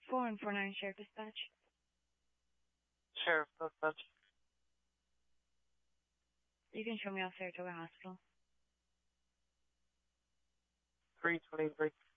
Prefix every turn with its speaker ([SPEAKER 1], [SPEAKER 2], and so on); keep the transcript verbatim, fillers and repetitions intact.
[SPEAKER 1] four one four nine Sheriff Dispatch.
[SPEAKER 2] Sheriff Dispatch.
[SPEAKER 1] You can show me off Saratoga Hospital.
[SPEAKER 2] three twenty-three.